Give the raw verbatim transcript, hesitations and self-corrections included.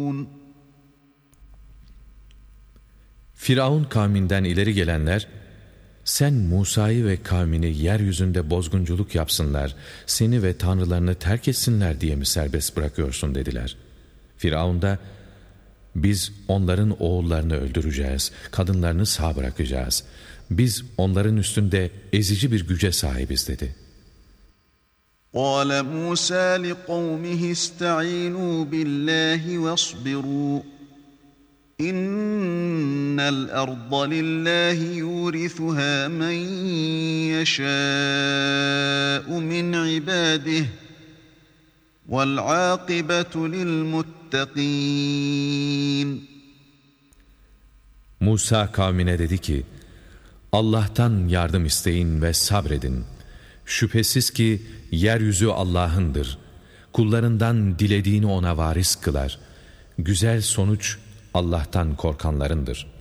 Firavun kavminden ileri gelenler, sen Musa'yı ve kavmini yeryüzünde bozgunculuk yapsınlar, seni ve tanrılarını terk etsinler diye mi serbest bırakıyorsun dediler. Firavun da, biz onların oğullarını öldüreceğiz, kadınlarını sağ bırakacağız. Biz onların üstünde ezici bir güce sahibiz dedi. قَالَ مُوسَى لِقَوْمِهِ اسْتَعِينُوا بِاللّٰهِ وَاصْبِرُوا إِنَّ الْأَرْضَ لِلّٰهِ يُورِثُهَا مَنْ يَشَاءُ مِنْ عِبَادِهِ وَالْعَاقِبَةُ لِلْمُتَّقِينَ. Musa kavmine dedi ki, Allah'tan yardım isteyin ve sabredin. Şüphesiz ki yeryüzü Allah'ındır. Kullarından dilediğini ona varis kılar. Güzel sonuç Allah'tan korkanlarındır.